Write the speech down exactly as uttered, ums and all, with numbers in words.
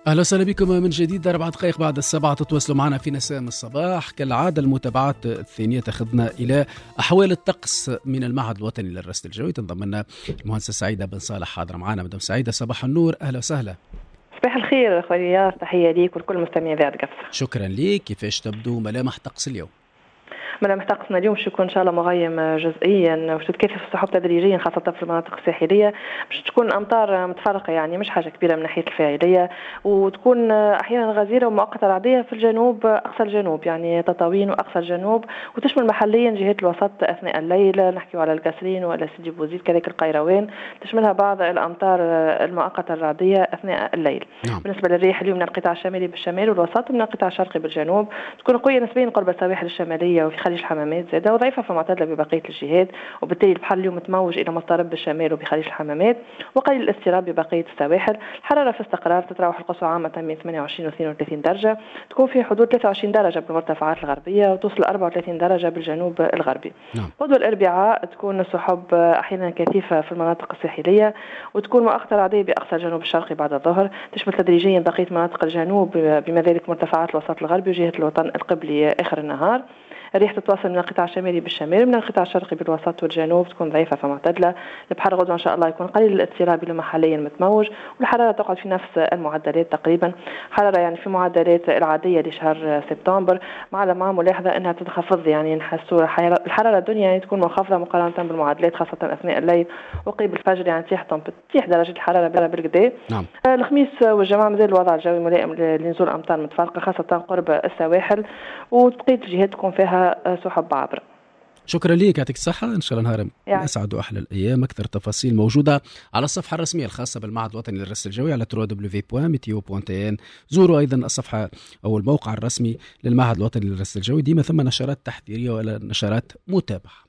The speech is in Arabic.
أهلا وسهلا بكم من جديد. أربع دقائق بعد السبعة تتواصلوا معنا في نسام الصباح. كالعادة المتابعات الثانية تأخذنا إلى أحوال الطقس من المعهد الوطني للرصد الجوي. تنضم لنا المهندسة سعيدة بن صالح حاضرة معنا. مدام سعيدة صباح النور، أهلا وسهلا. صباح الخير أخوي رياض، تحية ليك ولكل مستمعي ذات قصر. شكرا لك. كيفاش تبدو ملامح طقس اليوم؟ ملامح طقسنا اليوم باش يكون ان شاء الله مغيم جزئيا، وباش تتكثف السحب تدريجيا خاصه في المناطق الساحليه. باش تكون امطار متفرقه، يعني مش حاجه كبيره من ناحيه الفاعليه، وتكون احيانا غزيره ومؤقته رعديه في الجنوب، اقصى الجنوب يعني تطاوين واقصى الجنوب، وتشمل محليا جهات الوسط اثناء الليل، نحكيو على القصرين ولا سيدي بوزيد كذلك القيروان، تشملها بعض الامطار المؤقته الرعديه اثناء الليل. نعم. بالنسبه للريح اليوم من القطاع الشمالي بالشمال والوسط ومن القطاع الشرقي بالجنوب، تكون قويه نسبيا قرب السواحل الشماليه وفي خليج الحمامات زاده، وضعيفه في معتدله ببقيه الجهات، وبالتالي البحر اليوم متموج الى مضطرب بالشمال وبخليج الحمامات، وقليل الاستيراد ببقيه السواحل. الحراره في استقرار، تتراوح القصوى عامه من ثمانية وعشرين و اثنين وثلاثين درجه، تكون في حدود ثلاثة وعشرين درجه بالمرتفعات الغربيه، وتوصل أربعة وثلاثين درجه بالجنوب الغربي. نعم. غدوه الاربعاء تكون السحب احيانا كثيفه في المناطق الساحليه، وتكون مؤقته رعديه باقصى الجنوب الشرقي بعد الظهر، تشمل تدريجيا بقيه مناطق الجنوب بما ذلك مرتفعات الوسط الغربي وجهه الوطن القبلي اخر النهار. الريح تتواصل من القطاع الشمالي بالشمال، من القطاع الشرقي بالوسط والجنوب تكون ضعيفة فمعتدلة. البحر غدوة إن شاء الله يكون قليل الاضطراب لما حاليا متموج، والحرارة تقعد في نفس المعدلات تقريبا، حرارة يعني في معدلات العادية لشهر سبتمبر، مع مع ملاحظة أنها تتخفض، يعني نحسوا الحرارة الدنيا يعني تكون منخفضة مقارنة بالمعدلات خاصة أثناء الليل وقريب الفجر، يعني تحتم تيح درجة الحرارة بالكدا. نعم. الخميس والجمعة مازال الوضع الجوي ملائم لنزول أمطار متفرقة خاصة قرب السواحل، وبقية الجهات تكون فيها سحب عابرة. شكرا لك، يعطيك الصحة. إن شاء الله نهار يعني أسعد وأحلى الأيام. أكثر تفاصيل موجودة على الصفحة الرسمية الخاصة بالمعهد الوطني للرصد الجوي على دبليو دبليو دبليو دوت ميتيو دوت إن. زوروا أيضا الصفحة أو الموقع الرسمي للمعهد الوطني للرصد الجوي، ديما ثم نشرات تحذيرية ولا نشرات متابعة.